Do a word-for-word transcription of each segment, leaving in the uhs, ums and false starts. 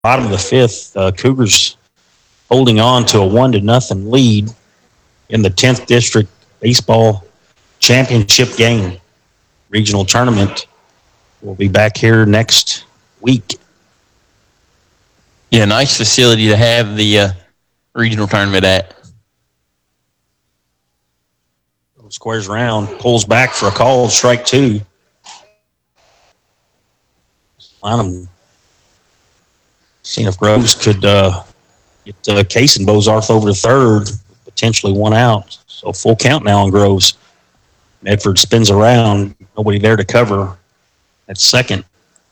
Bottom of the fifth, uh, Cougars holding on to a one to nothing lead in the tenth District Baseball Championship game. Regional tournament will be back here next week. Yeah, nice facility to have the uh, regional tournament at. Squares around, pulls back for a call, strike two. I'm seeing if Groves could uh, get uh, Case and Bozarth over to third, potentially one out. So full count now on Groves. Medford spins around, nobody there to cover at second.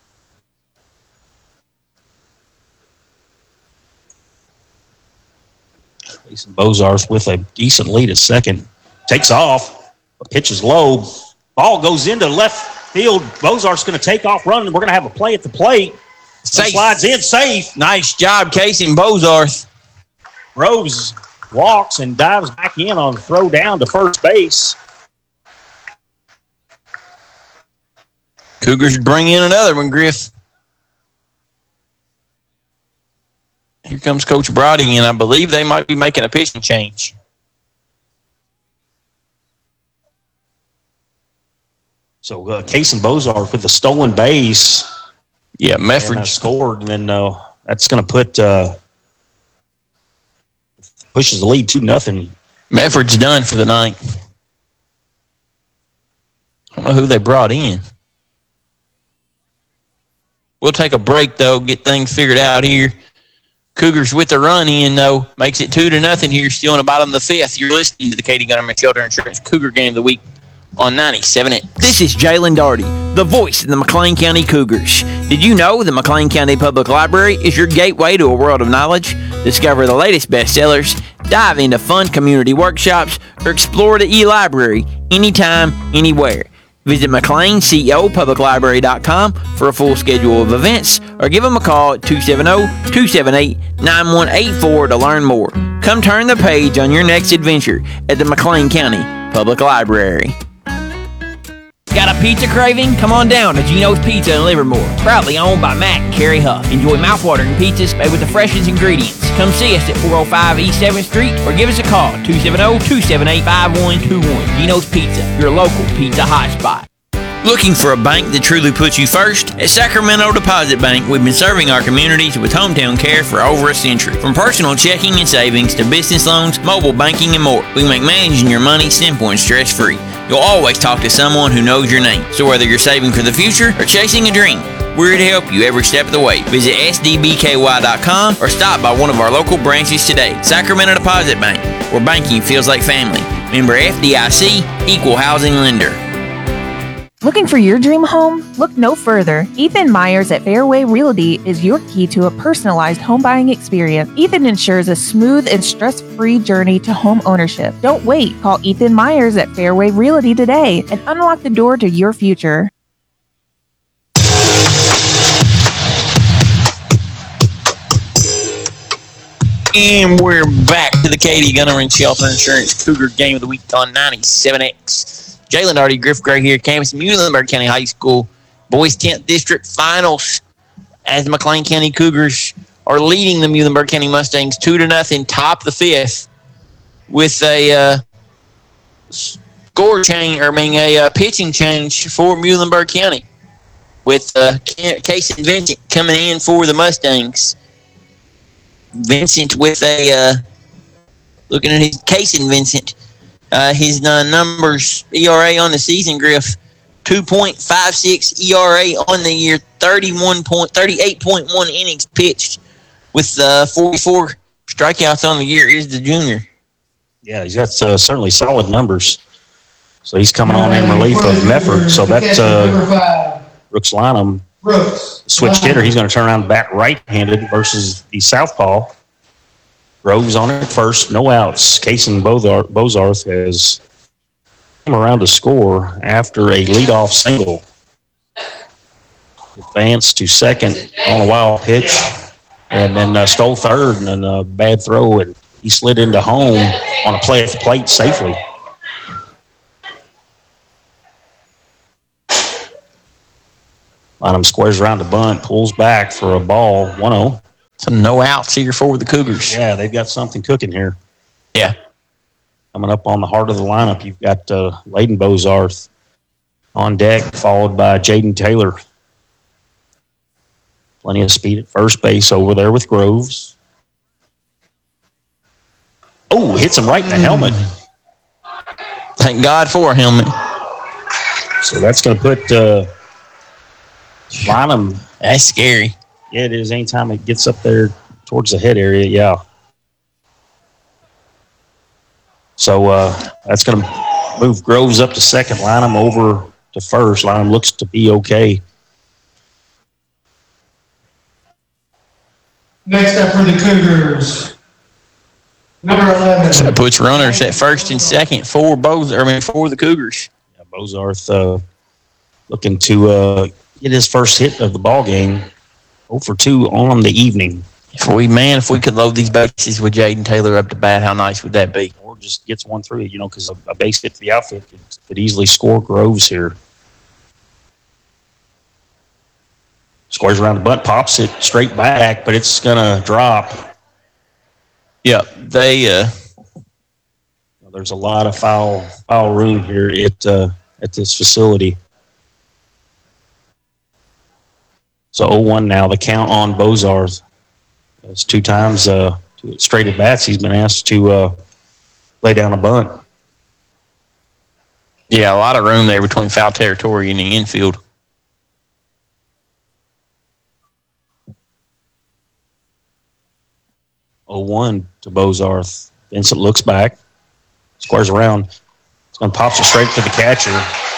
Case and Bozarth with a decent lead at second. Takes off, pitch is low. Ball goes into left field. Bozarth's going to take off running. We're going to have a play at the plate. Safe. Slides in safe. Nice job, Casey and Bozarth. Groves walks and dives back in on the throw down to first base. Cougars bring in another one, Griff. Here comes Coach Brody, and I believe they might be making a pitching change. So uh, Case and Bozarth with the stolen base. Yeah, Medford and, uh, scored, and then uh, that's going to put uh, pushes the lead two nothing. Medford's done for the night. I don't know who they brought in. We'll take a break though, get things figured out here. Cougars with the run in though, makes it two to nothing here, still in the bottom of the fifth. You're listening to the Katie Gunnerman Shelter Insurance Cougar Game of the Week on ninety-seven X. This is Jalen Darty, the voice of the McLean County Cougars. Did you know the McLean County Public Library is your gateway to a world of knowledge? Discover the latest bestsellers, dive into fun community workshops, or explore the e-library anytime, anywhere. Visit McLean Co Public Library dot com for a full schedule of events, or give them a call at two seven zero, two seven eight, nine one eight four to learn more. Come turn the page on your next adventure at the McLean County Public Library. Got a pizza craving? Come on down to Gino's Pizza in Livermore. Proudly owned by Matt and Carrie Huff. Enjoy mouthwatering pizzas made with the freshest ingredients. Come see us at four oh five East seventh Street or give us a call at two seven zero, two seven eight, five one two one. Gino's Pizza, your local pizza hotspot. Looking for a bank that truly puts you first? At Sacramento Deposit Bank, we've been serving our communities with hometown care for over a century. From personal checking and savings to business loans, mobile banking, and more, we make managing your money simple and stress-free. You'll always talk to someone who knows your name. So whether you're saving for the future or chasing a dream, we're here to help you every step of the way. Visit S D B K Y dot com or stop by one of our local branches today. Sacramento Deposit Bank, where banking feels like family. Member F D I C, Equal Housing Lender. Looking for your dream home? Look no further. Ethan Myers at Fairway Realty is your key to a personalized home buying experience. Ethan ensures a smooth and stress-free journey to home ownership. Don't wait. Call Ethan Myers at Fairway Realty today and unlock the door to your future. And we're back to the Katie Gunnerman Shelter Insurance Cougar Game of the Week on ninety-seven X. Jalen Darty, Griff Gray here, campus Muhlenberg County High School, boys tenth District Finals, as the McLean County Cougars are leading the Muhlenberg County Mustangs two to nothing, top of the fifth, with a uh, score change, or I mean a uh, pitching change for Muhlenberg County, with uh, Case and Vincent coming in for the Mustangs. Vincent with a uh, looking at his Case and Vincent. Uh, his uh, numbers, E R A on the season, Griff, two point five six E R A on the year, thirty-one point, thirty-eight point one innings pitched with uh, forty-four strikeouts on the year is the junior. Yeah, he's got uh, certainly solid numbers. So he's coming on in relief of Medford. So that's uh, Brooks Lynham, switch hitter. He's going to turn around and bat right-handed versus the southpaw. Groves on it first, no outs. Case and Bozarth, Bozarth has come around to score after a leadoff single. Advanced to second on a wild pitch, and then uh, stole third, and then a bad throw, and he slid into home on a play at the plate safely. Bottom squares around the bunt, pulls back for a ball, one oh. So no outs here for the Cougars. Yeah, they've got something cooking here. Yeah. Coming up on the heart of the lineup, you've got uh, Layden Bozarth on deck, followed by Jaden Taylor. Plenty of speed at first base over there with Groves. Oh, hits him right in the helmet. Thank God for a helmet. So that's going to put uh, Lynham. That's scary. Yeah, it is. Anytime it gets up there towards the head area, yeah. So uh, that's going to move Groves up to second, Lynham over to first. Lynham looks to be okay. Next up for the Cougars, number eleven. So that puts runners at first and second for both. I mean, for the Cougars. Yeah, Bozarth uh, looking to uh, get his first hit of the ball game. oh for two on the evening. If we man, if we could load these bases with Jaden Taylor up to bat, how nice would that be? Or just gets one through, you know, because a, a base hit to the outfield could, could easily score Groves here. Squares around the butt, pops it straight back, but it's going to drop. Yeah, they. Uh, There's a lot of foul foul room here at uh, at this facility. So oh one now, the count on Bozarth. It's two times uh, two straight at bats. He's been asked to uh, lay down a bunt. yeah, a lot of room there between foul territory and the infield. oh one to Bozarth. Vincent looks back, squares around. It's going to pop it straight to the catcher.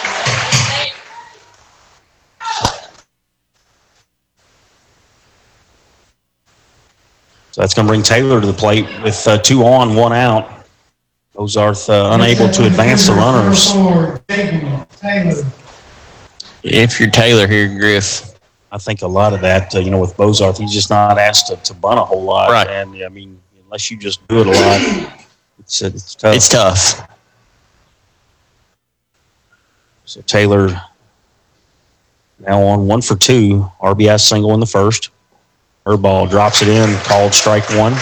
So that's going to bring Taylor to the plate with uh, two on, one out. Bozarth uh, unable to advance the runners. If you're Taylor here, Griff. I think a lot of that, uh, you know, with Bozarth, he's just not asked to, to bunt a whole lot. Right. And, I mean, unless you just do it a lot, it's, it's tough. It's tough. So Taylor now on one for two. R B I single in the first. Her ball drops it in, called strike one.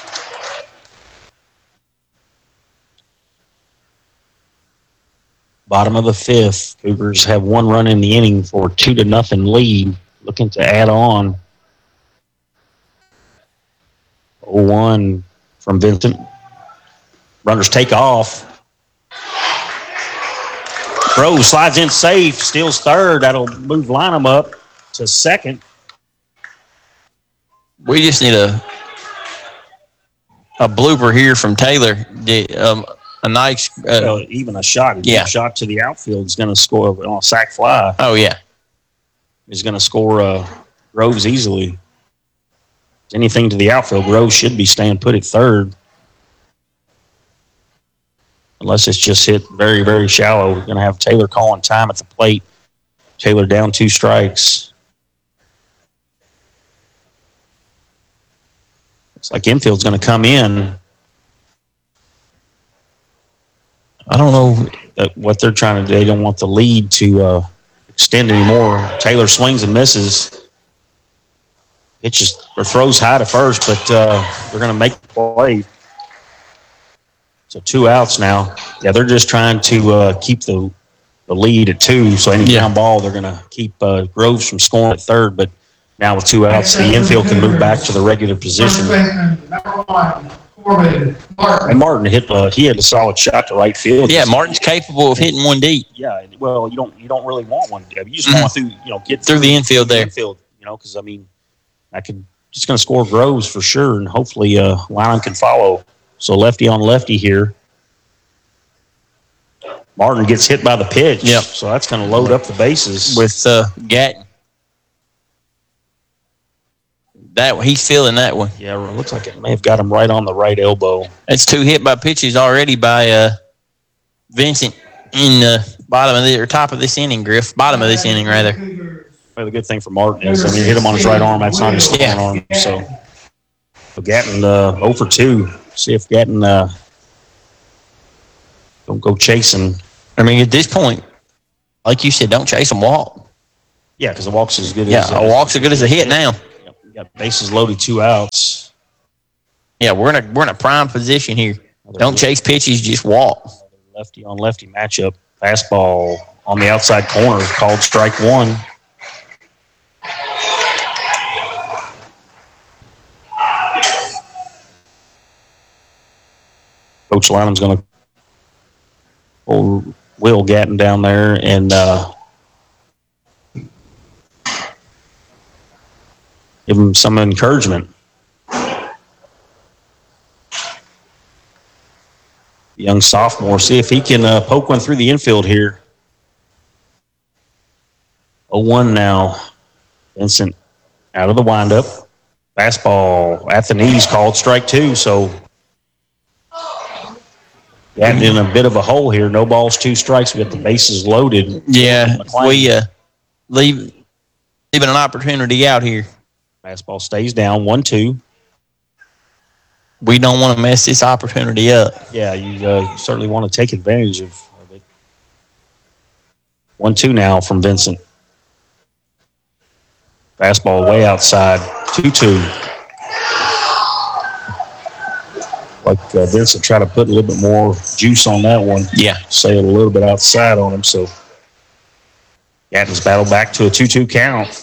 Bottom of the fifth. Cougars have one run in the inning for a two to nothing lead. Looking to add on. oh one from Vincent. Runners take off. Groves slides in safe, steals third. That'll move Lynham up to second. We just need a a blooper here from Taylor. The, um, a nice. Uh, Well, even a shot, a Yeah. deep shot to the outfield is going to score on a sac fly. oh yeah, Is going to score uh, Groves easily. Anything to the outfield, Groves should be staying put at third. Unless it's just hit very, very shallow. We're going to have Taylor calling time at the plate. Taylor down two strikes. It's like infield's going to come in. I don't know that what they're trying to do. They don't want the lead to uh, extend anymore. Taylor swings and misses. Pitches or throws high to first, but uh, they're going to make the play. So two outs now. Yeah, they're just trying to uh, keep the the lead at two. So any Yeah. ground ball, they're going to keep uh, Groves from scoring at third. But now with two outs, the infield can move back to the regular position. Number one, Corbin Martin. And Martin hit. Uh, he had a solid shot to right field. yeah. Martin's capable of hitting one deep Yeah. Well, you don't you don't really want one. You just Mhm. want through. You know, get through the infield there. Infield. You know, because I mean, I could just going to score Groves for sure, and hopefully uh, Lynham can follow. So lefty on lefty here. Martin gets hit by the pitch. Yep. So that's going to load up the bases. with uh, Gatton. That he's feeling that one. Yeah, it looks like it may have got him right on the right elbow. That's two hit by pitches already by uh, Vincent in the bottom of the or top of this inning, Griff. Bottom of this inning, rather. Well, the good thing for Martin is, I mean, hit him on his right arm. That's not his strong Yeah. arm. So, so Gatton uh, oh for two. See if Gatton uh, don't go chasing. I mean, at this point, like you said, don't chase them, walk. Yeah, because the walk's as good Yeah, as a walk's as good as a hit now. You Got bases loaded, two outs. Yeah, we're in a we're in a prime position here. Don't chase pitches, just walk. Lefty on lefty matchup. Fastball on the outside corner, called strike one. Coach Lynham's going to pull Will Gatton down there and uh, give him some encouragement. Young sophomore, see if he can uh, poke one through the infield here. oh one now. Vincent out of the windup. Fastball at the knees, called strike two. So Gatton in a bit of a hole here. No balls, two strikes. We got the bases loaded. Yeah, we uh, leave leaving an opportunity out here. Fastball stays down, one two. We don't want to mess this opportunity up. Yeah, you uh, certainly want to take advantage of, of it. one two now from Vincent. Fastball way outside, two two. Like uh, Vincent tried to put a little bit more juice on that one. Yeah. Sailed a little bit outside on him, so Gatton's battled back to a two two count.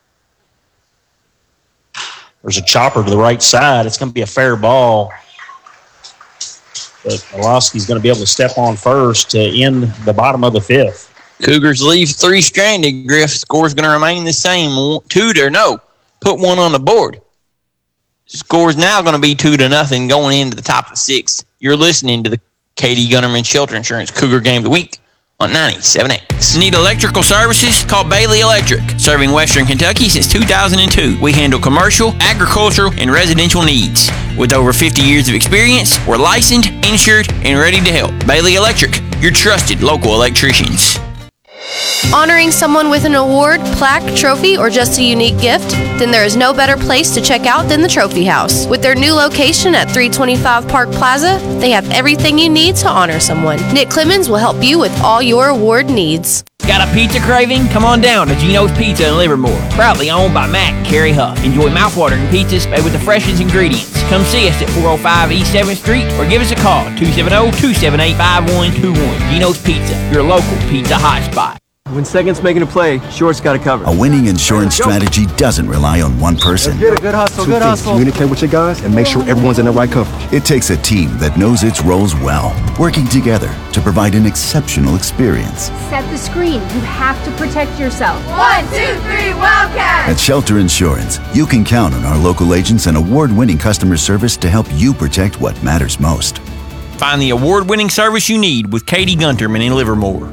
There's a chopper to the right side. It's going to be a fair ball. But Malowski's going to be able to step on first to end the bottom of the fifth. Cougars leave three stranded. Griff score's going to remain the same. Two to no. Put one on the board. Score's now going to be two to nothing going into the top of the sixth. You're listening to the K D Gunnerman Shelter Insurance Cougar Game of the Week on ninety-seven X. Need electrical services? Call Bailey Electric. Serving Western Kentucky since two thousand two. We handle commercial, agricultural, and residential needs. With over fifty years of experience, we're licensed, insured, and ready to help. Bailey Electric, your trusted local electricians. Honoring someone with an award, plaque, trophy, or just a unique gift? Then there is no better place to check out than the Trophy House. With their new location at three twenty-five Park Plaza, they have everything you need to honor someone. Nick Clemens will help you with all your award needs. Got a pizza craving? Come on down to Gino's Pizza in Livermore. Proudly owned by Matt and Carrie Huff. Enjoy mouthwatering pizzas made with the freshest ingredients. Come see us at four oh five East seventh Street or give us a call, two seven zero, two seven eight, five one two one. Gino's Pizza, your local pizza hotspot. When second's making a play, short's got to cover. A winning insurance strategy doesn't rely on one person. Get a good hustle, Two good things. hustle. Communicate with your guys and make sure everyone's in the right coverage. It takes a team that knows its roles well, working together to provide an exceptional experience. Set the screen. You have to protect yourself. One, two, three, Wildcat! At Shelter Insurance, you can count on our local agents and award-winning customer service to help you protect what matters most. Find the award-winning service you need with Katie Gunterman in Livermore.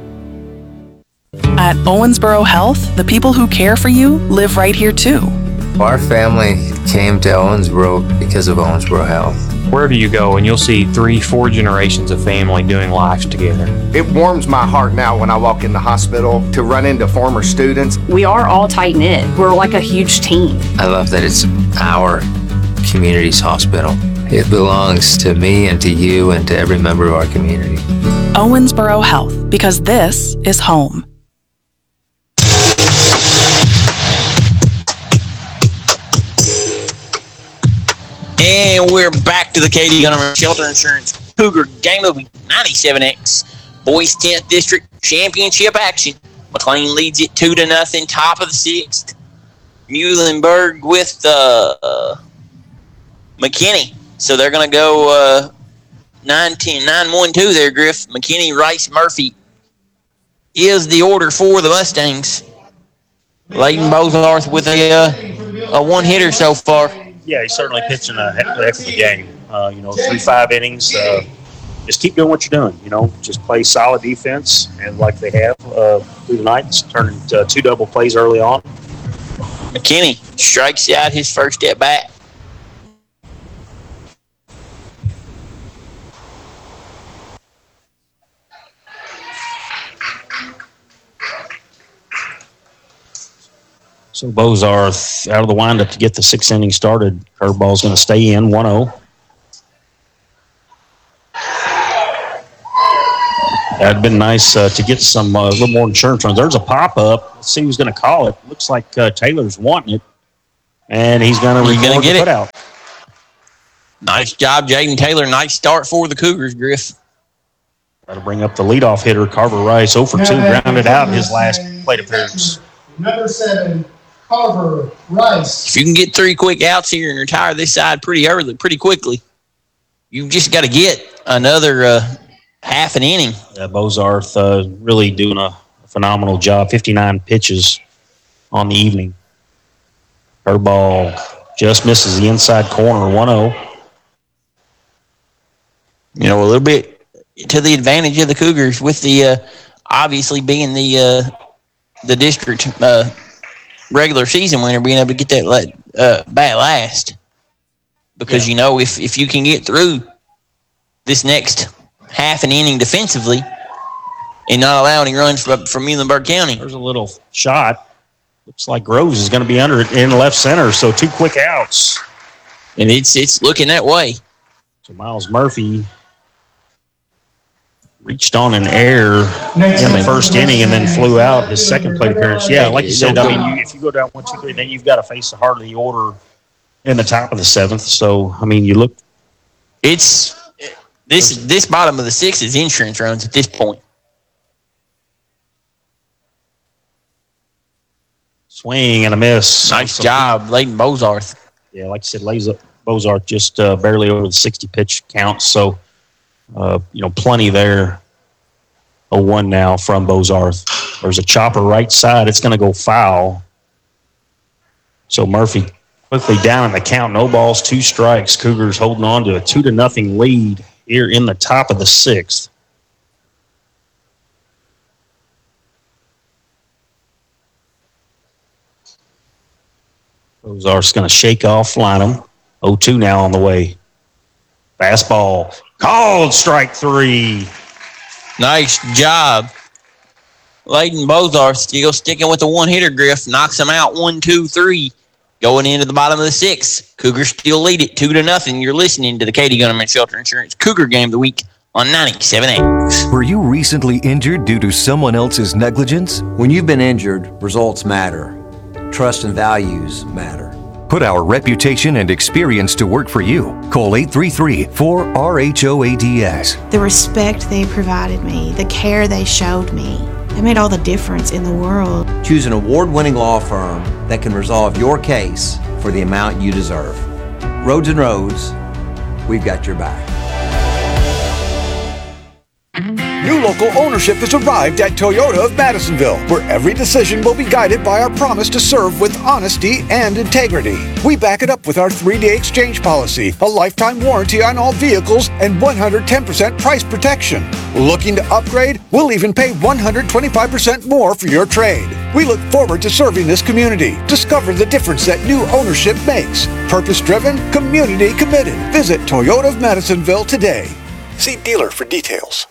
At Owensboro Health, the people who care for you live right here too. Our family came to Owensboro because of Owensboro Health. Wherever you go, and you'll see three, four generations of family doing life together. It warms my heart now when I walk in the hospital to run into former students. We are all tight-knit. We're like a huge team. I love that it's our community's hospital. It belongs to me and to you and to every member of our community. Owensboro Health, because this is home. And we're back to the K D Gunnerman Shelter Insurance Cougar Game of the Week ninety-seven X. Boys tenth District Championship action. McLean leads it two to nothing, top of the sixth. Muhlenberg with uh, uh, McKinney. So they're going to go uh, nine ten, nine one two there, Griff. McKinney, Rice, Murphy is the order for the Mustangs. Leighton Bozarth with a, uh, a one-hitter so far. Yeah, he's certainly pitching a heck, heck of a game. Uh, you know, three, five innings. Uh, just keep doing what you're doing. You know, just play solid defense, and like they have uh, through the night, it's turned uh, two double plays early on. McKinney strikes out his first at bat. So Bozarth out of the windup to get the sixth inning started. Curveball's going to stay in, one oh. That'd been nice uh, to get some uh, a little more insurance runs. There's a pop-up. Let's see who's going to call it. Looks like uh, Taylor's wanting it. And he's going to gonna get the it. putout. Nice job, Jaden Taylor. Nice start for the Cougars, Griff. Got to bring up the leadoff hitter, Carver Rice, oh for two, grounded out his last plate appearance. Number seven, Carver Rice. If you can get three quick outs here and retire this side pretty early, pretty quickly, you've just got to get another uh, half an inning. Yeah, Bozarth uh, really doing a phenomenal job. fifty-nine pitches on the evening. Curveball just misses the inside corner, one oh. You know, a little bit to the advantage of the Cougars with the uh, obviously being the uh, the district uh, regular season winner, being able to get that let, uh, bat last. Because, yeah. you know, if, if you can get through this next half an inning defensively and not allow any runs from, from Muhlenberg County. There's a little shot. Looks like Groves is going to be under it in left center, so two quick outs. And it's it's looking that way. So Miles Murphy reached on an error in the first inning and then flew out his second plate appearance. Yeah, like you said, I mean, you, if you go down one, two, three, then you've got to face the heart of the order in the top of the seventh. So, I mean, you look. It's this this bottom of the sixth is insurance runs at this point. Swing and a miss. Nice so, job, Layden Bozarth. Yeah, like I said, Layden Bozarth just uh, barely over the sixty pitch count. So, uh, you know, plenty there. oh one now from Bozarth. There's a chopper right side. It's going to go foul. So Murphy quickly down in the count. No balls, two strikes. Cougars holding on to a two to nothing lead here in the top of the sixth. Bozarth's going to shake off Lynham. oh two now on the way. Fastball. Called strike three. Nice job. Layden Bozarth still sticking with the one-hitter, Griff. Knocks him out one, two, three. Going into the bottom of the sixth. Cougars still lead it two to nothing. You're listening to the Katie Gunnerman Shelter Insurance Cougar Game of the Week on ninety-seven X. Were you recently injured due to someone else's negligence? When you've been injured, results matter. Trust and values matter. Put our reputation and experience to work for you. Call eight three three, four R H O A D S. The respect they provided me, the care they showed me, they made all the difference in the world. Choose an award-winning law firm that can resolve your case for the amount you deserve. Rhodes and Rhodes, we've got your back. New local ownership has arrived at Toyota of Madisonville, where every decision will be guided by our promise to serve with honesty and integrity. We back it up with our three-day exchange policy, a lifetime warranty on all vehicles, and one hundred ten percent price protection. Looking to upgrade? We'll even pay one hundred twenty-five percent more for your trade. We look forward to serving this community. Discover the difference that new ownership makes. Purpose-driven, community-committed. Visit Toyota of Madisonville today. See dealer for details.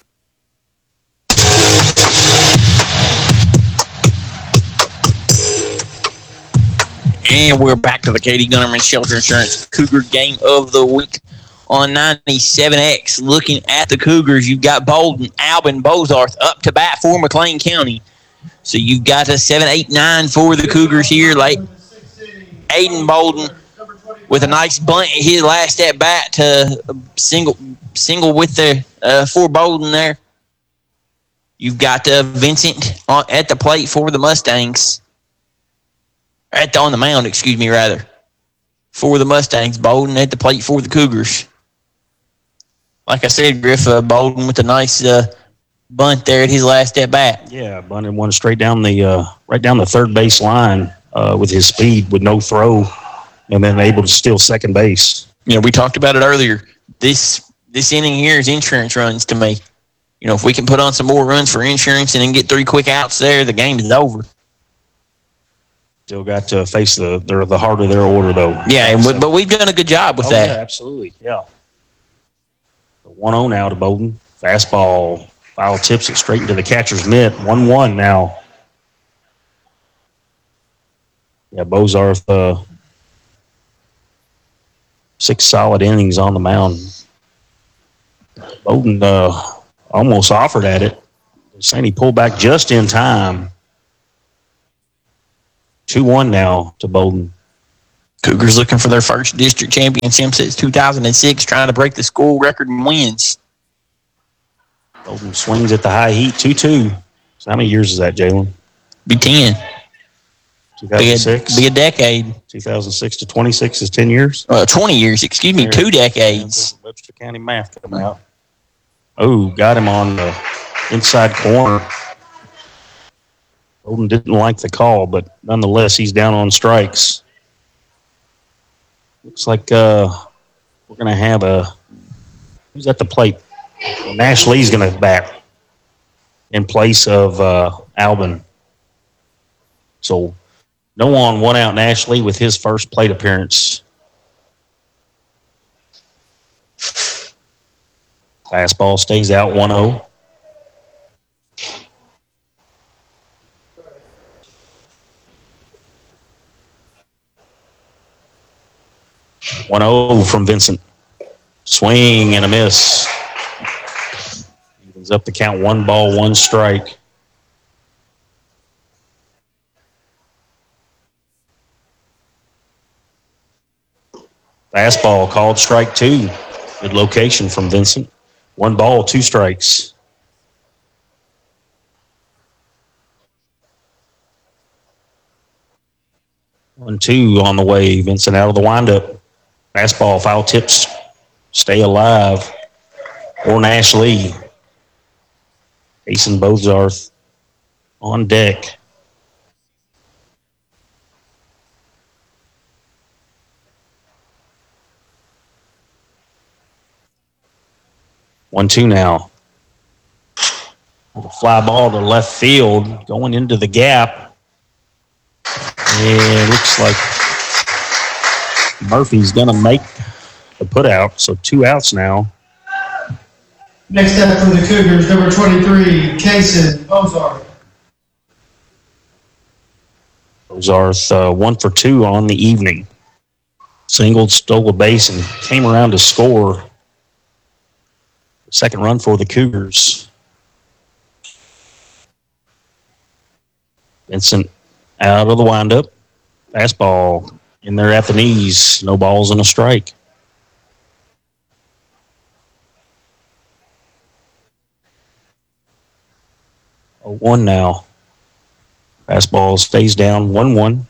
And we're back to the Katie Gunnerman Shelter Insurance Cougar Game of the Week on ninety-seven X. Looking at the Cougars, you've got Bolden, Albin, Bozarth up to bat for McLean County. So you've got a seven, eight, nine for the Cougars here. Like Aiden Bolden with a nice bunt at his last at bat to single single with the uh, for Bolden there. You've got uh, Vincent on, at the plate for the Mustangs. At the, on the mound, excuse me, rather. For the Mustangs. Bolden at the plate for the Cougars. Like I said, Griff, uh, Bolden with a nice uh, bunt there at his last at bat. Yeah, bunted one straight down the uh, right down the third base line uh, with his speed, with no throw, and then able to steal second base. You know, we talked about it earlier. This this inning here is insurance runs to me. You know, if we can put on some more runs for insurance and then get three quick outs there, the game is over. Still got to face the the, the heart of their order, though. Yeah, and so, but we've done a good job with oh, that. Yeah, absolutely, yeah. one oh now to Bolden. Fastball, foul tips it straight into the catcher's mitt. one one now. Yeah, Bozarth, uh, six solid innings on the mound. Bolden uh, almost offered at it. Saying he pulled back just in time. two one now to Bolden. Cougars looking for their first district championship since two thousand six, trying to break the school record in wins. Bolden swings at the high heat, two two. So how many years is that, Jalen? Be ten. two thousand six? Be a, be a decade. two thousand six to twenty-six is ten years? Uh, twenty years, excuse me, two decades. Webster County math coming out. Oh, got him on the inside corner. Bolden didn't like the call, but nonetheless, he's down on strikes. Looks like uh, we're going to have a – who's at the plate? Nash Lee's going to bat in place of uh, Albin. So no on, one out. Nash Lee with his first plate appearance. Fastball stays out one oh. one oh from Vincent. Swing and a miss. Evens up the count, one ball, one strike. Fastball called strike two. Good location from Vincent. One ball, two strikes. One, two on the way. Vincent out of the windup. Fastball, foul tips, stay alive. Or Nash Lee. Jason Bozarth on deck. One, two now. Fly ball to left field, going into the gap. And it looks like Murphy's going to make the put out, so two outs now. Next up for the Cougars, number twenty-three, Kason Bozarth. Bozarth uh, one for two on the evening. Singled, stole a base, and came around to score. Second run for the Cougars. Vincent out of the windup. Fastball in there at the knees. No balls and a strike. oh one now. Fastball stays down one one.